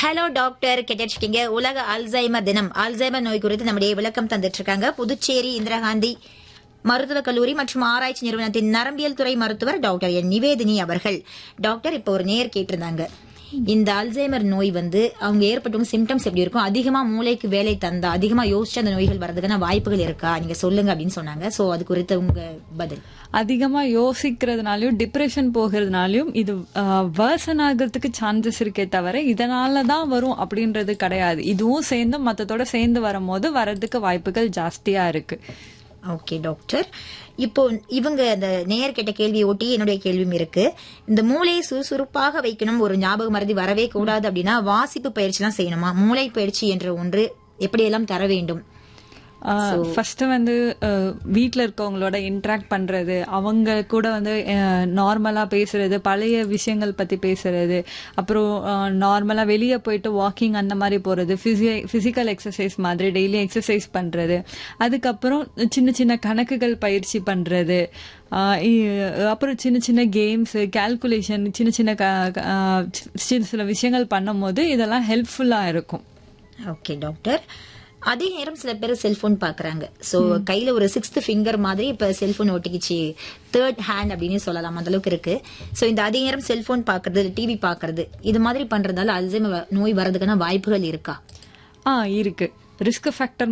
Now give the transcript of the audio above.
Hello doctor கேட்டிருக்கீங்க. உலக Alzheimer தினம். அல்சைமர் நோய் குறித்து நம்முடைய விளக்கம் தந்துட்டு இருக்காங்க புதுச்சேரி இந்திரா காந்தி மருத்துவக் கல்லூரி மற்றும் ஆராய்ச்சி நிறுவனத்தின் நரம்பியல் துறை மருத்துவர் டாக்டர் என் நிவேதினி அவர்கள். டாக்டர், இப்போ ஒரு நேயர் கேட்டிருந்தாங்க, இந்த அல்சைமர் நோய் அவங்க ஏற்பட்டவங்க சிம்டம்ஸ் எப்படி இருக்கும், அதிகமா மூளைக்கு வேலை தந்தா, அதிகமா யோசிச்சு அந்த நோய்கள் வர்றதுக்கான வாய்ப்புகள் இருக்கா, நீங்க சொல்லுங்க அப்படின்னு சொன்னாங்க. சோ அது குறித்த உங்க பதில். அதிகமா யோசிக்கிறதுனாலயும் டிப்ரெஷன் போகிறதுனாலயும் இது வர்சன் ஆகிறதுக்கு சான்சஸ் இருக்கே தவிர இதனாலதான் வரும் அப்படின்றது கிடையாது. இதுவும் சேர்ந்து மத்ததோட சேர்ந்து வரும்போது வர்றதுக்கு வாய்ப்புகள் ஜாஸ்தியா இருக்கு. ஓகே டாக்டர், இப்போ இவங்க அந்த நேயர் கேட்ட கேள்வியை ஒட்டி என்னுடைய கேள்வியும் இருக்கு. இந்த மூளையை சுறுசுறுப்பாக வைக்கணும், ஒரு ஞாபக மறதி வரவே கூடாது அப்படின்னா வாசிப்பு பயிற்சி எல்லாம் செய்யணுமா? மூளை பயிற்சி என்ற ஒன்று எப்படியெல்லாம் தர வேண்டும்? ஃபர்ஸ்ட் வீட்டில் இருக்கவங்களோட இன்ட்ராக்ட் பண்றது, அவங்க கூட நார்மலா பேசுறது, பழைய விஷயங்கள் பத்தி பேசுறது, அப்புறம் நார்மலா வெளியே போயிட்டு வாக்கிங் அந்த மாதிரி போறது, பிசிக்கல் எக்ஸசைஸ் மாதிரி டெய்லி எக்ஸசைஸ் பண்றது, அதுக்கப்புறம் சின்ன சின்ன கணக்குகள் பயிற்சி பண்றது, அப்புறம் சின்ன சின்ன கேம்ஸ், கால்குலேஷன், சின்ன சின்ன விஷயங்கள் பண்ணும் போது இதெல்லாம் ஹெல்ப்ஃபுல்லா இருக்கும். ஓகே டாக்டர், அதே நேரம் சில பேர் செல்போன் பாக்குறாங்க. சோ கையில ஒரு 6th ஃபிங்கர் மாதிரி இப்ப செல்போன் ஒட்டிக்கிச்சு, 3rd ஹேண்ட் அப்படின்னு சொல்லலாம், அந்த அளவுக்கு இருக்கு. சோ இந்த அதே நேரம் செல்போன் பாக்குறது, டிவி பாக்குறது, இது மாதிரி பண்றதால அல்சைமர் நோய் வர்றதுக்கான வாய்ப்புகள் இருக்கா? இருக்கு. Risk factor